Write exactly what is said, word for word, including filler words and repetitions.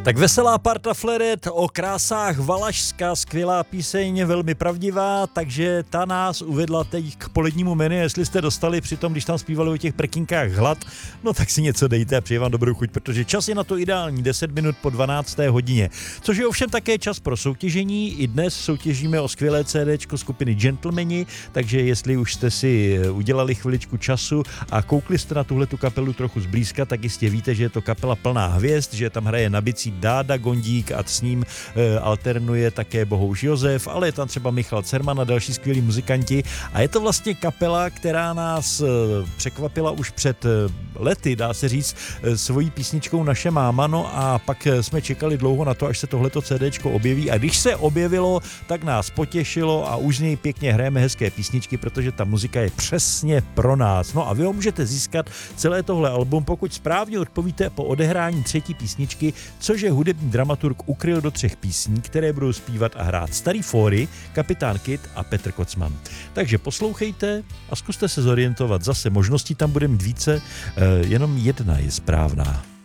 Tak veselá parta Fleret o krásách Valašska, skvělá píseň, velmi pravdivá, takže ta nás uvedla teď k polednímu menu. Jestli jste dostali při tom, když tam zpívali o těch prkinkách hlad, no tak si něco dejte a přeji vám dobrou chuť, protože čas je na to ideální, deset minut po dvanácté hodině. Což je ovšem také čas pro soutěžení. I dnes soutěžíme o skvělé CDčko skupiny Gentlemani, takže jestli už jste si udělali chviličku času a koukli jste na tuhletu kapelu trochu zblízka, tak jistě víte, že je to kapela plná hvězd, že tam hraje na bicí Dáda Gondík a s ním e, alternuje také Bohouš Josef, ale je tam třeba Michal Cerman a další skvělí muzikanti a je to vlastně kapela, která nás e, překvapila už před e, lety, dá se říct, e, svojí písničkou Naše máma, no a pak e, jsme čekali dlouho na to, až se tohleto CDčko objeví a když se objevilo, tak nás potěšilo a už z něj pěkně hrajeme hezké písničky, protože ta muzika je přesně pro nás. No a vy ho můžete získat celé tohle album, pokud správně odpovíte po odehrání třetí písničky, což je hudební dramaturg ukryl do třech písní, které budou zpívat a hrát Starý Fóry, Kapitán Kid a Petr Kocman. Takže poslouchejte a zkuste se zorientovat. Zase možností tam bude mít více, jenom jedna je správná.